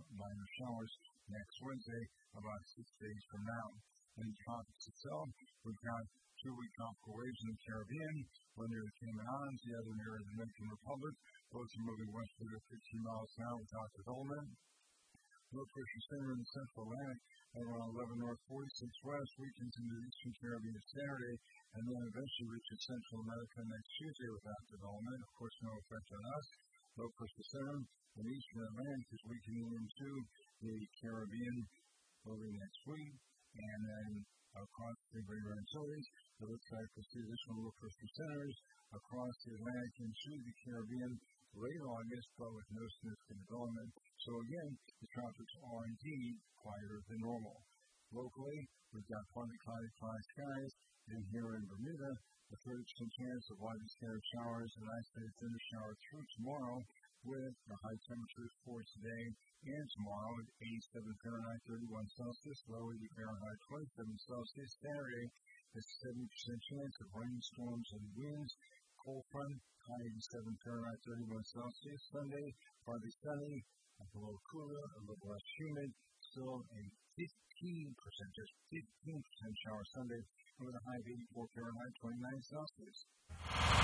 minor showers next Wednesday, about 6 days from now. In the tropics itself, we've got two-week tropical waves in the Caribbean, one near the Cayman Islands, the other near the Dominican Republic. Both are moving westward at 15 miles an hour without development. Low pressure center in the central Atlantic at around 11 north, 46 west, weakens into the eastern Caribbean Saturday, and then eventually reaches Central America next Tuesday without development. Of course, no effect on us. Low pressure center in the eastern Atlantic is weakening into the Caribbean early next week, and then across the Greater Antilles, it looks like we'll see additional low pressure centers across the Atlantic into the Caribbean late August, but with no significant development. So again, the tropics are indeed quieter than normal. Locally, we've got partly cloudy, dry skies, and here in Bermuda, a 30% chance of widely scattered showers and isolated thundershower through tomorrow, with the high temperatures for today and tomorrow at 87 Fahrenheit, 31 Celsius, low 80 Fahrenheit, 27 Celsius. Saturday, a 70% chance of rainstorms and winds. Cold front, high 87 Fahrenheit, 31 Celsius. Sunday, partly sunny, a little cooler, a little less humid, still a 15%, just 15% shower Sunday, with a high of 84 Fahrenheit, 29 Celsius.